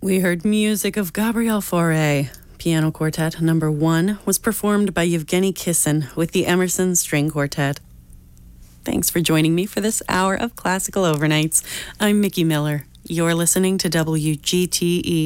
We heard music of Gabriel Fauré. Piano Quartet number 1 was performed by Yevgeny Kissin with the Emerson String Quartet. Thanks for joining me for this hour of Classical Overnights. I'm Mickey Miller. You're listening to WGTE